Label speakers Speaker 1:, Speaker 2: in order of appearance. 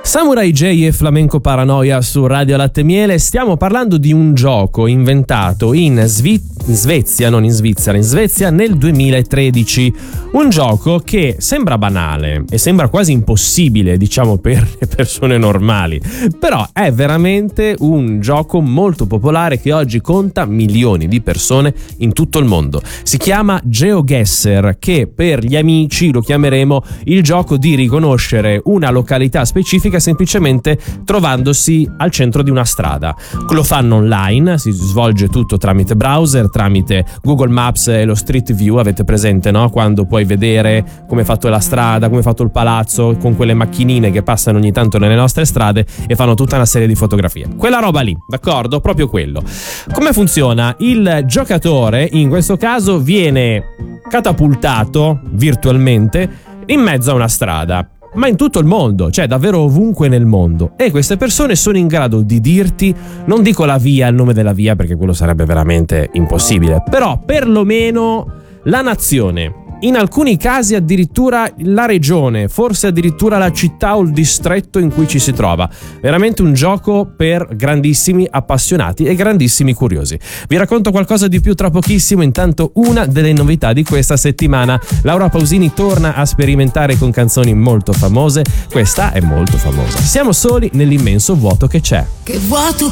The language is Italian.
Speaker 1: Samurai J e Flamenco Paranoia su Radio Latte Miele. Stiamo parlando di un gioco inventato in Svezia, non in Svizzera, in Svezia nel 2013. Un gioco che sembra banale e sembra quasi impossibile, diciamo, per le persone normali, però è veramente un gioco molto popolare che oggi conta milioni di persone in tutto il mondo. Si chiama GeoGuessr, che per gli amici lo chiameremo il gioco di riconoscere una località specifica semplicemente trovandosi al centro di una strada. Lo fanno online, si svolge tutto tramite browser, tramite Google Maps e lo Street View. Avete presente, no? Quando puoi vedere come è fatto la strada, come è fatto il palazzo, con quelle macchinine che passano ogni tanto nelle nostre strade e fanno tutta una serie di fotografie. Quella roba lì, d'accordo? Proprio quello. Come funziona? Il giocatore, in questo caso, viene catapultato virtualmente in mezzo a una strada, ma in tutto il mondo, cioè davvero ovunque nel mondo, e queste persone sono in grado di dirti, non dico la via, il nome della via, perché quello sarebbe veramente impossibile, però perlomeno la nazione, in alcuni casi addirittura la regione, forse addirittura la città o il distretto in cui ci si trova. Veramente un gioco per grandissimi appassionati e grandissimi curiosi. Vi racconto qualcosa di più tra pochissimo. Intanto, una delle novità di questa settimana: Laura Pausini torna a sperimentare con canzoni molto famose. Questa è molto famosa. Siamo soli nell'immenso vuoto che c'è.
Speaker 2: Che vuoto